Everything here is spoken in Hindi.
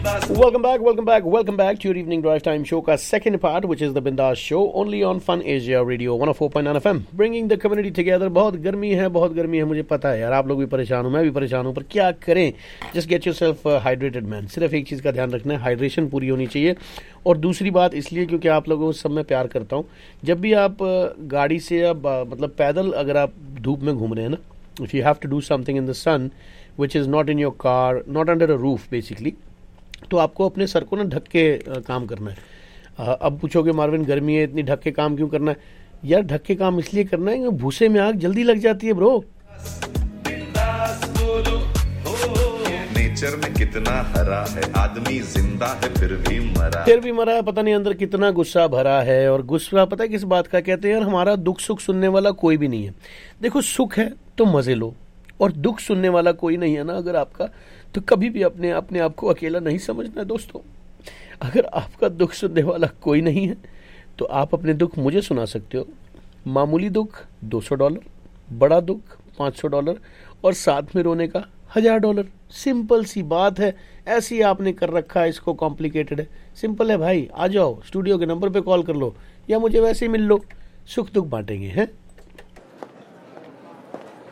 Welcome back to your evening drive time show का second part, which is the Bindaas show, only on Fun Asia Radio 104.9 FM, bringing the community together. बहुत गर्मी है, मुझे पता है यार, आप लोग भी परेशान हो, मैं भी परेशान हूँ, पर क्या करें? Just get yourself hydrated man. सिर्फ एक चीज़ का ध्यान रखना है, हाइड्रेशन पूरी होनी चाहिए. और दूसरी बात इसलिए क्योंकि आप लोगों से सब मैं प्यार करता हूँ. जब भी आप गाड़ी से या मतलब पैदल अगर आप धूप में घूम रहे हैं ना, if you have to do something in the sun, which is not in your car, not under a roof basically, तो आपको अपने सर को ना ढक के काम करना है. अब पूछोगे मार्विन गर्मी है इतनी ढक के काम क्यों करना है? यार ढक के काम इसलिए करना है कि भूसे में आग जल्दी लग जाती है ब्रो. नेचर में कितना हरा है, आदमी जिंदा है फिर भी मरा है. पता नहीं अंदर कितना गुस्सा भरा है. और गुस्सा पता है किस बात का? कहते हैं यार हमारा दुख सुख सुनने वाला कोई भी नहीं है. देखो सुख है तो मजे लो, और दुख सुनने वाला कोई नहीं है ना अगर आपका, तो कभी भी अपने आप को अकेला नहीं समझना है दोस्तों. अगर आपका दुख सुनने वाला कोई नहीं है तो आप अपने दुख मुझे सुना सकते हो. मामूली दुख $200, बड़ा दुख $500 और साथ में रोने का $1000. सिंपल सी बात है. ऐसे ही आपने कर रखा है, इसको कॉम्प्लिकेटेड है. सिंपल है भाई, आ जाओ स्टूडियो के नंबर पे कॉल कर लो या मुझे वैसे ही मिल लो, सुख दुख बांटेंगे हैं.